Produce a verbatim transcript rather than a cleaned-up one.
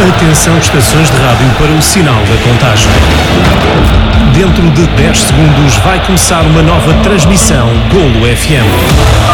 Atenção estações de rádio para o sinal da contagem. Dentro de dez segundos vai começar uma nova transmissão Golo F M.